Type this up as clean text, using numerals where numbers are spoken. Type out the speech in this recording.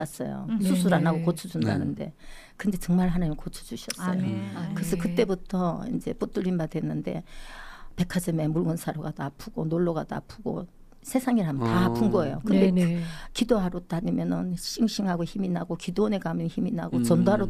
알았어요. 수술 안 하고 네네. 고쳐준다는데. 근데 정말 하나님 고쳐주셨어요. 아멘. 그래서 그때부터 이제 붙들림바 됐는데 백화점에 물건 사러 가도 아프고 놀러 가도 아프고 세상에 하면 다 아픈 거예요. 근데 네네. 기도하러 다니면은 싱싱하고 힘이 나고 기도원에 가면 힘이 나고 전도하러